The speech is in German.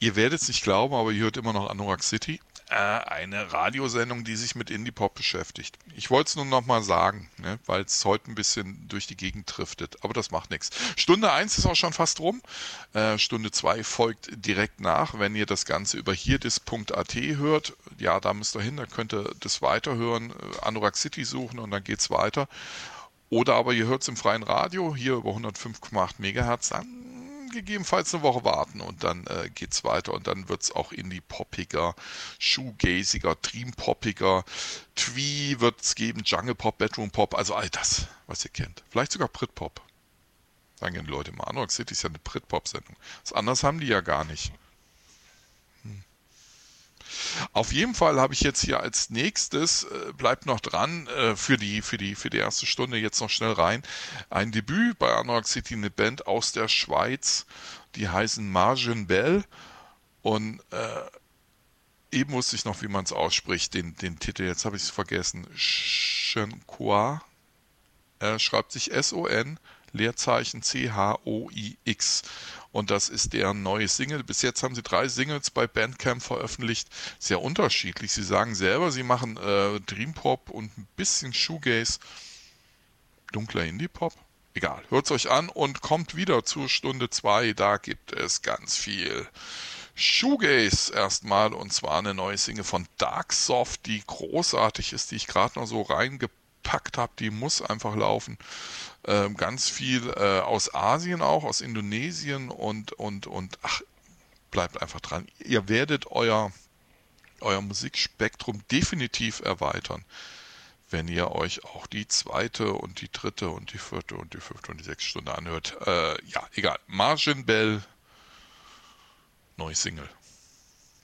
Ihr werdet es nicht glauben, aber ihr hört immer noch Anorak City. Eine Radiosendung, die sich mit Indie-Pop beschäftigt. Ich wollte es nur noch mal sagen, ne, weil es heute ein bisschen durch die Gegend driftet. Aber das macht nichts. Stunde eins ist auch schon fast rum. Stunde 2 folgt direkt nach. Wenn ihr das Ganze über hierdis.at hört, ja, da müsst ihr hin, da könnt ihr das weiterhören, Anorak City suchen und dann geht's weiter. Oder aber ihr hört es im freien Radio, hier über 105,8 Megahertz an. Gegebenenfalls eine Woche warten und dann geht's weiter und dann wird's auch indie-poppiger, shoegaziger, dream-poppiger, Twee wird's geben, Jungle Pop, Bedroom Pop, also all das, was ihr kennt. Vielleicht sogar Britpop. Sagen ja die Leute mal, Anorak City ist ja eine Britpop-Sendung. Was anderes haben die ja gar nicht. Auf jeden Fall habe ich jetzt hier als nächstes, bleibt noch dran, für die erste Stunde jetzt noch schnell rein, ein Debüt bei Anorak City, eine Band aus der Schweiz, die heißen Margin Bell und eben wusste ich noch, wie man es ausspricht, den Titel, jetzt habe ich es vergessen, Shonquoix, schreibt sich S-O-N, Leerzeichen C-H-O-I-X. Und das ist deren neue Single. Bis jetzt haben sie 3 Singles bei Bandcamp veröffentlicht. Sehr unterschiedlich. Sie sagen selber, sie machen Dream Pop und ein bisschen Shoegaze. Dunkler Indie-Pop. Egal, hört's euch an und kommt wieder zur Stunde 2. Da gibt es ganz viel Shoegaze erstmal. Und zwar eine neue Single von Darksoft, die großartig ist, die ich gerade noch so reingepackt habe. Die muss einfach laufen. Ganz viel aus Asien auch, aus Indonesien und ach, bleibt einfach dran. Ihr werdet euer Musikspektrum definitiv erweitern, wenn ihr euch auch die zweite und die dritte und die vierte und die fünfte und die sechste Stunde anhört. Ja, egal. Margin Bell, neue Single.